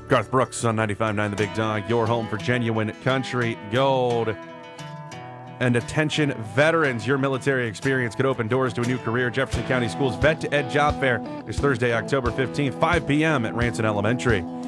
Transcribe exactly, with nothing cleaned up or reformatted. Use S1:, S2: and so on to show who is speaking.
S1: Garth Brooks on ninety-five point nine The Big Dog, your home for genuine country gold. And attention veterans, your military experience could open doors to a new career. Jefferson County Schools Vet to Ed Job Fair is Thursday, October fifteenth, five p.m. at Ranson Elementary.